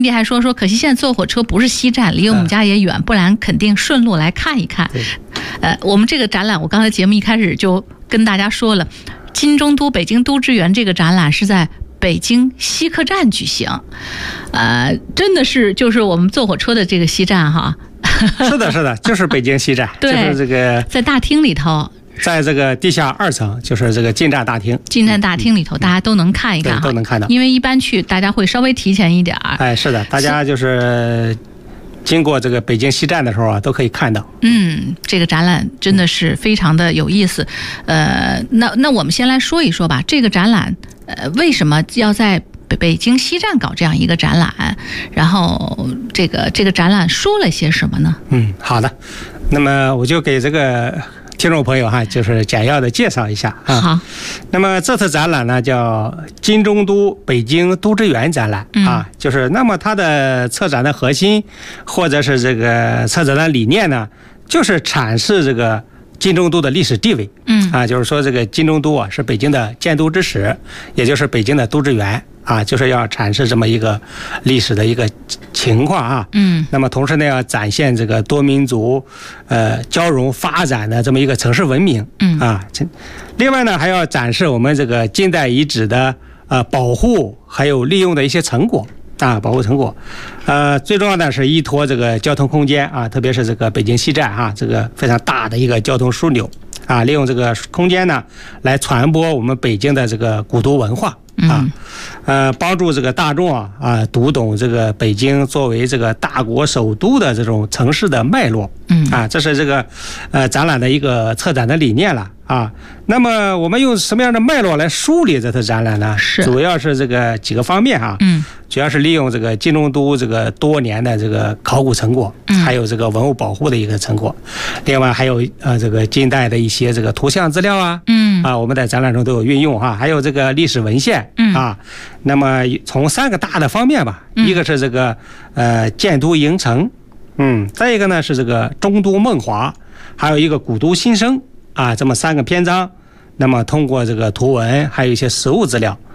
你还说，可惜现在坐火车不是西站，离我们家也远，不然肯定顺路来看一看。我们这个展览，我刚才节目一开始就跟大家说了，金中都北京都之园这个展览是在北京西客站举行，真的是就是我们坐火车的这个西站哈。 是的，就是北京西站， 对， 就是这个在大厅里头。 在这个地下2层，就是这个进站大厅。 进站大厅里头，大家都能看一看哈， 都能看到。 因为一般去，大家会稍微提前一点。 是的，大家就是经过这个北京西站的时候啊，都可以看到。 这个展览真的是非常的有意思。那我们先来说一说吧，这个展览为什么要在北京西站搞这样一个展览？然后这个展览说了些什么呢？ 好的，那么我就给这个听众朋友哈，就是简要的介绍一下啊。 好， 那么这次展览呢叫金中都北京都之园展览啊，就是那么它的策展的核心或者是这个策展的理念呢，就是阐释这个金中都的历史地位。就是说这个金中都啊是北京的建都之始，也就是北京的都之园啊，就是要阐释这么一个历史的一个情况啊。那么同时呢，要展现这个多民族交融发展的这么一个城市文明啊。另外呢，还要展示我们这个近代遗址的保护还有利用的一些成果啊，保护成果。最重要的是依托这个交通空间啊，特别是这个北京西站啊，这个非常大的一个交通枢纽啊，利用这个空间呢来传播我们北京的这个古都文化啊，帮助这个大众啊读懂这个北京作为这个大国首都的这种城市的脉络啊，这是这个展览的一个策展的理念了啊。那么我们用什么样的脉络来梳理这次展览呢？主要是这个几个方面啊。主要是利用这个金中都这个多年的这个考古成果，还有这个文物保护的一个成果，另外还有这个近代的一些这个图像资料我们在展览中都有运用还有这个历史文献那么从3个大的方面吧，一个是这个建都营城，再一个呢是这个中都梦华，还有一个古都新生这么3个篇章。那么通过这个图文还有一些实物资料